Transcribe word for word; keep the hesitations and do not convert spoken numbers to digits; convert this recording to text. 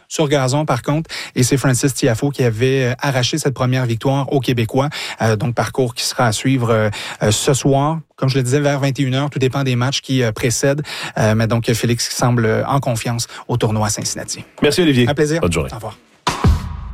sur gazon par contre, et c'est Francis Tiafoe qui avait arraché cette première victoire aux Québécois. Euh, donc, parcours qui sera à suivre euh, ce soir. Comme je le disais, vers vingt et une heures, tout dépend des matchs qui euh, précèdent. Euh, mais donc, Félix semble en confiance au tournoi à Cincinnati. Merci Olivier. Un plaisir. Bonne journée. Au revoir.